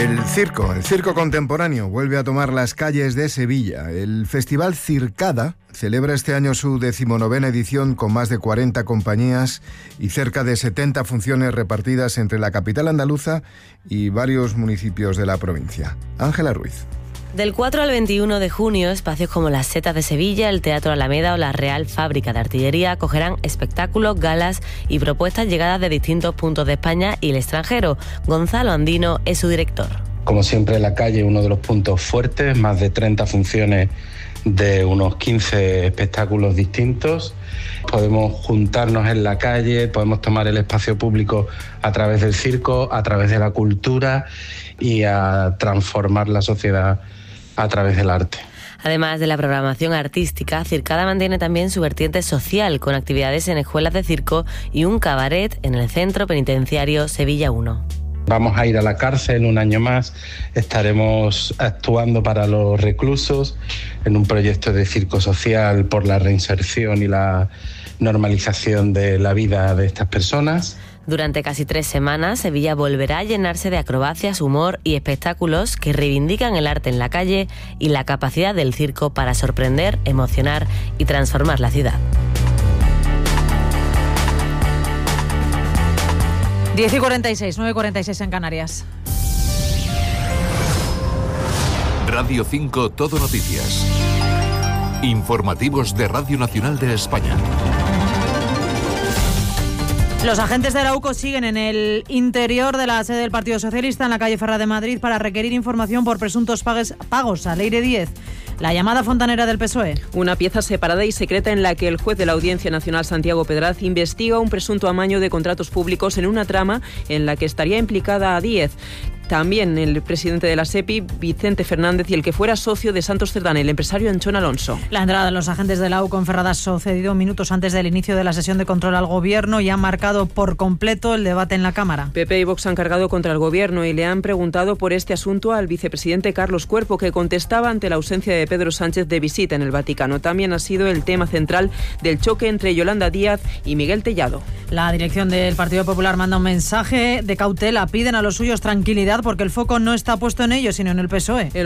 El circo contemporáneo vuelve a tomar las calles de Sevilla. El Festival Circada celebra este año su 19ª edición con más de 40 compañías y cerca de 70 funciones repartidas entre la capital andaluza y varios municipios de la provincia. Ángela Ruiz. Del 4 al 21 de junio, espacios como las Setas de Sevilla, el Teatro Alameda o la Real Fábrica de Artillería acogerán espectáculos, galas y propuestas llegadas de distintos puntos de España y el extranjero. Gonzalo Andino es su director. Como siempre, la calle, uno de los puntos fuertes, más de 30 funciones de unos 15 espectáculos distintos. Podemos juntarnos en la calle, podemos tomar el espacio público a través del circo, a través de la cultura y a transformar la sociedad a través del arte. Además de la programación artística, Circada mantiene también su vertiente social, con actividades en escuelas de circo y un cabaret en el Centro Penitenciario Sevilla 1. Vamos a ir a la cárcel un año más, estaremos actuando para los reclusos en un proyecto de circo social por la reinserción y la normalización de la vida de estas personas. Durante casi 3 semanas, Sevilla volverá a llenarse de acrobacias, humor y espectáculos que reivindican el arte en la calle y la capacidad del circo para sorprender, emocionar y transformar la ciudad. 10:46, 9:46 en Canarias. Radio 5 Todo Noticias. Informativos de Radio Nacional de España. Los agentes de la UCO siguen en el interior de la sede del Partido Socialista en la calle Ferraz de Madrid para requerir información por presuntos pagos a Leire Díez, la llamada fontanera del PSOE. Una pieza separada y secreta en la que el juez de la Audiencia Nacional, Santiago Pedraz, investiga un presunto amaño de contratos públicos en una trama en la que estaría implicada a Díez. También el presidente de la SEPI, Vicente Fernández, y el que fuera socio de Santos Cerdán, el empresario Anchón Alonso. La entrada de los agentes de la UCO en Ferraz ha sucedido minutos antes del inicio de la sesión de control al Gobierno y ha marcado por completo el debate en la Cámara. PP y Vox han cargado contra el Gobierno y le han preguntado por este asunto al vicepresidente Carlos Cuerpo, que contestaba ante la ausencia de Pedro Sánchez de visita en el Vaticano. También ha sido el tema central del choque entre Yolanda Díaz y Miguel Tellado. La dirección del Partido Popular manda un mensaje de cautela. Piden a los suyos tranquilidad porque el foco no está puesto en ellos, sino en el PSOE.